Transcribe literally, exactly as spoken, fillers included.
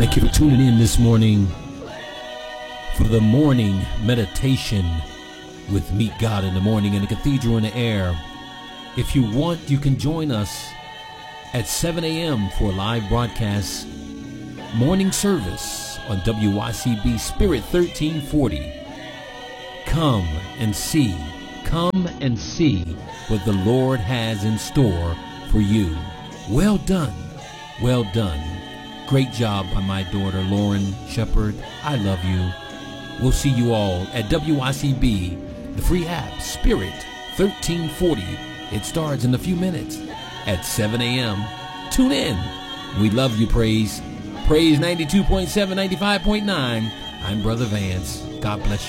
Thank you for tuning in this morning for the morning meditation with Meet God in the Morning in the Cathedral in the Air. If you want, you can join us at seven a.m. for a live broadcast morning service on W Y C B Spirit thirteen forty. Come and see, come and see what the Lord has in store for you. Well done, well done. Great job by my daughter, Lauren Shepard. I love you. We'll see you all at W Y C B, the free app, Spirit thirteen forty. It starts in a few minutes at seven a.m. Tune in. We love you, Praise. Praise ninety-two point seven, ninety-five point nine. I'm Brother Vance. God bless you.